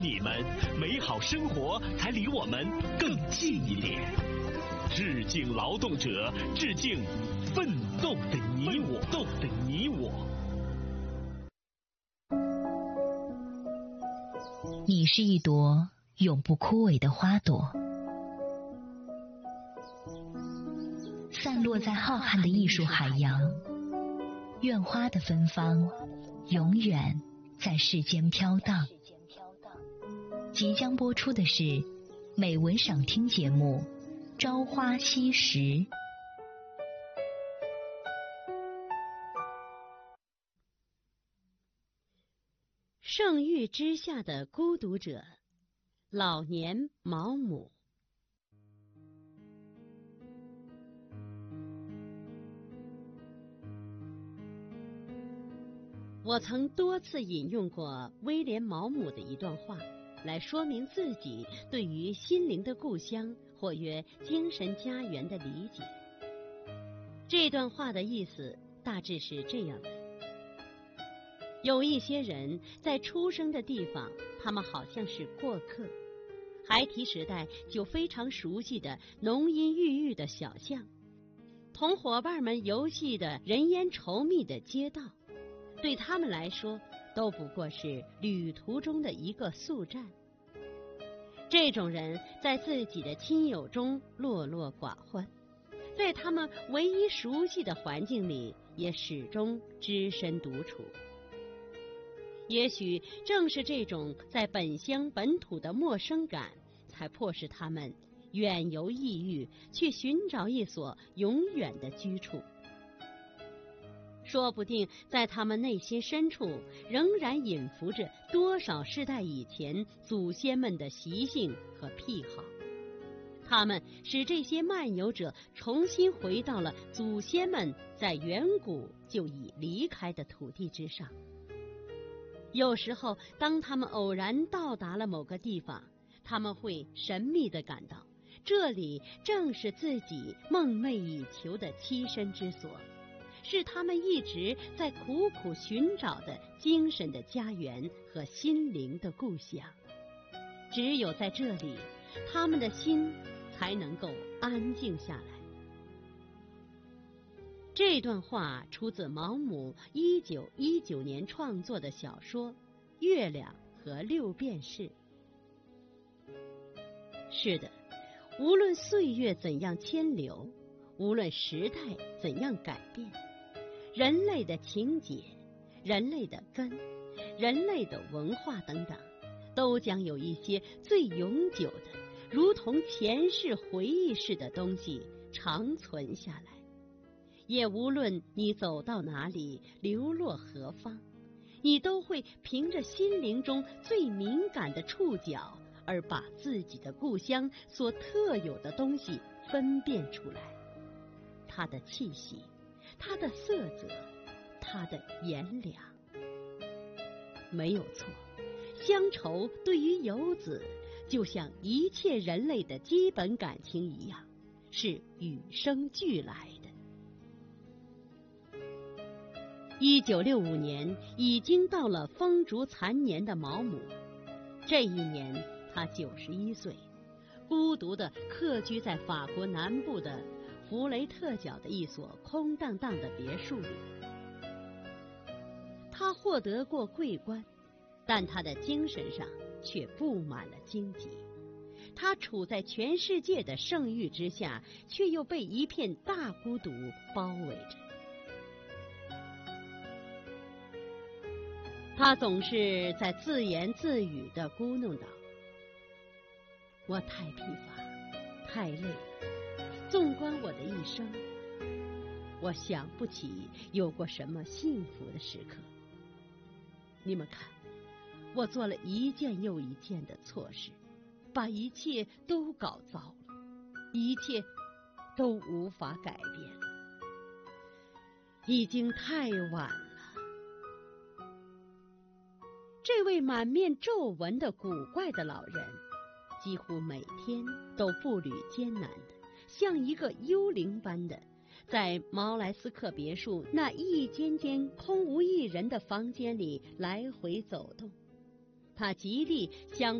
你们，美好生活才离我们更近一点。致敬劳动者，致敬奋斗的你我。 你是一朵永不枯萎的花朵，散落在浩瀚的艺术海洋。愿花的芬芳永远在世间飘荡。即将播出的是美文赏听节目《朝花夕拾》。 圣域之下的孤独者，老年毛姆。我曾多次引用过威廉·毛姆的一段话，来说明自己对于心灵的故乡，或曰精神家园的理解。这段话的意思大致是这样的：有一些人在出生的地方，他们好像是过客，孩提时代就非常熟悉的浓荫郁郁的小巷，同伙伴们游戏的人烟稠密的街道，对他们来说都不过是旅途中的一个宿站。这种人在自己的亲友中落落寡欢，在他们唯一熟悉的环境里也始终只身独处。也许正是这种在本乡本土的陌生感，才迫使他们远游异域，去寻找一所永远的居处。说不定在他们内心深处，仍然隐伏着多少世代以前祖先们的习性和癖好。他们使这些漫游者重新回到了祖先们在远古就已离开的土地之上。有时候，当他们偶然到达了某个地方，他们会神秘地感到，这里正是自己梦寐以求的栖身之所，是他们一直在苦苦寻找的精神的家园和心灵的故乡。只有在这里，他们的心才能够安静下来。这段话出自毛姆1919年创作的小说《月亮和六便士》。是的，无论岁月怎样迁流，无论时代怎样改变，人类的情节、人类的根、人类的文化等等，都将有一些最永久的，如同前世回忆似的东西长存下来。也无论你走到哪里，流落何方，你都会凭着心灵中最敏感的触角，而把自己的故乡所特有的东西分辨出来，它的气息，它的色泽，它的颜凉。没有错，乡愁对于游子，就像一切人类的基本感情一样，是与生俱来的。1965年，已经到了风烛残年的毛姆，这一年他91岁，孤独地客居在法国南部的弗雷特角的一所空荡荡的别墅里。他获得过桂冠，但他的精神上却布满了荆棘。他处在全世界的盛誉之下，却又被一片大孤独包围着。他总是在自言自语地咕哝道：我太疲乏，太累了，纵观我的一生，我想不起有过什么幸福的时刻。你们看，我做了一件又一件的错事，把一切都搞糟了，一切都无法改变了，已经太晚了。这位满面皱纹的古怪的老人，几乎每天都步履艰难的，像一个幽灵般的，在毛莱斯克别墅那一间间空无一人的房间里来回走动。 他极力将